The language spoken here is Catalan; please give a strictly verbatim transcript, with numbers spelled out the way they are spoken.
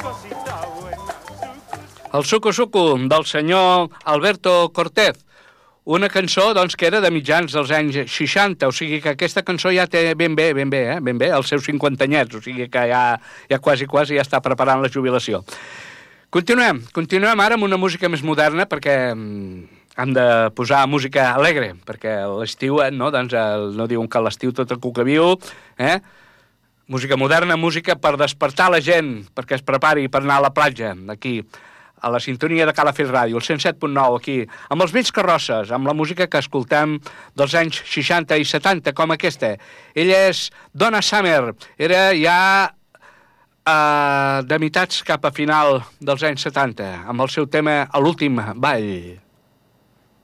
El Suco Suco, del senyor Alberto Cortez. Una cançó, doncs, que era de mitjans dels anys seixanta, o sigui que aquesta cançó ja té ben bé, ben bé, eh? ben bé, els seus cinquantanyets, o sigui que ja, ja quasi, quasi ja està preparant la jubilació. Continuem, continuem ara amb una música més moderna, perquè hem de posar música alegre, perquè l'estiu, no, doncs, no diuen que l'estiu tot el cuc que viu, eh? Música moderna, música per despertar la gent, perquè es prepari per anar a la platja, aquí, a la sintonia de Calafell Ràdio, el cent set punt nou, aquí, amb els vells carrosses, amb la música que escoltem dels anys seixanta i setanta, com aquesta. Ella és Donna Summer, era ja eh, de mitats cap a final dels anys setanta, amb el seu tema A l'últim ball.